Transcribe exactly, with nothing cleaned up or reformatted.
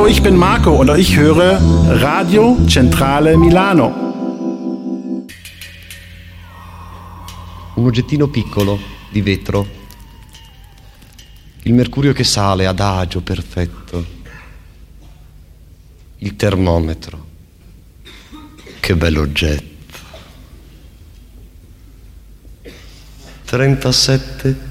ich bin Marco und ich höre Radio Centrale Milano. Un oggettino piccolo, di vetro. Il mercurio che sale, adagio, perfetto. Il termometro. Che bell'oggetto. trentasette